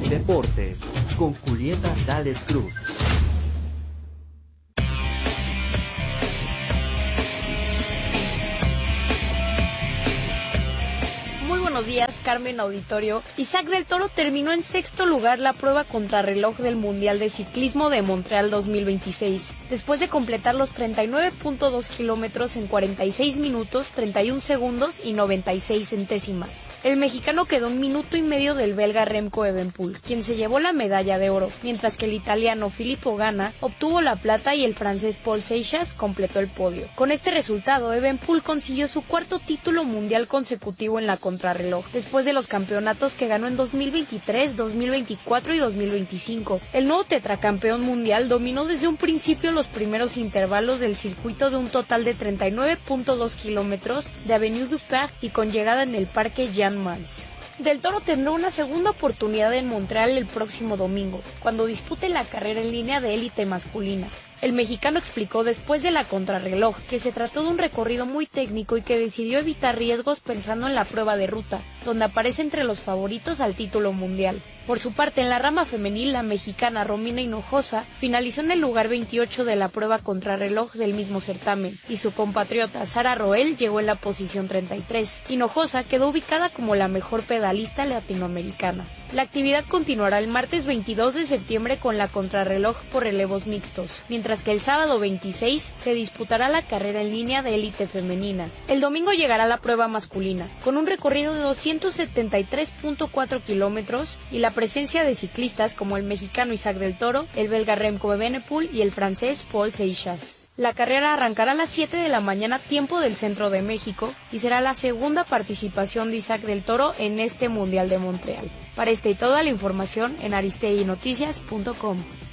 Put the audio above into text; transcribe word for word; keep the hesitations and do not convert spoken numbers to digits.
Deportes, con Julieta Sales Cruz. Buenos días, Carmen Auditorio. Isaac del Toro terminó en sexto lugar la prueba contrarreloj del Mundial de Ciclismo de Montreal dos mil veintiséis, después de completar los treinta y nueve punto dos kilómetros en cuarenta y seis minutos, treinta y un segundos y noventa y seis centésimas. El mexicano quedó un minuto y medio del belga Remco Evenepoel, quien se llevó la medalla de oro, mientras que el italiano Filippo Ganna obtuvo la plata y el francés Paul Seixas completó el podio. Con este resultado, Evenepoel consiguió su cuarto título mundial consecutivo en la contrarreloj, después de los campeonatos que ganó en dos mil veintitrés, dos mil veinticuatro y dos mil veinticinco. El nuevo tetracampeón mundial dominó desde un principio los primeros intervalos del circuito de un total de treinta y nueve punto dos kilómetros de Avenue du Parc y con llegada en el Parque Jean Mans. Del Toro tendrá una segunda oportunidad en Montreal el próximo domingo, cuando dispute la carrera en línea de élite masculina. El mexicano explicó después de la contrarreloj que se trató de un recorrido muy técnico y que decidió evitar riesgos pensando en la prueba de ruta, donde aparece entre los favoritos al título mundial. Por su parte, en la rama femenil, la mexicana Romina Hinojosa finalizó en el lugar veintiocho de la prueba contrarreloj del mismo certamen, y su compatriota Sara Roel llegó en la posición treinta y tres. Hinojosa quedó ubicada como la mejor pedalista latinoamericana. La actividad continuará el martes veintidós de septiembre con la contrarreloj por relevos mixtos, mientras que el sábado veintiséis se disputará la carrera en línea de élite femenina. El domingo llegará la prueba masculina, con un recorrido de doscientos setenta y tres punto cuatro kilómetros y la presencia de ciclistas como el mexicano Isaac del Toro, el belga Remco Evenepoel y el francés Paul Seixas. La carrera arrancará a las siete de la mañana tiempo del centro de México y será la segunda participación de Isaac del Toro en este Mundial de Montreal. Para esta y toda la información en aristeguinoticias punto com.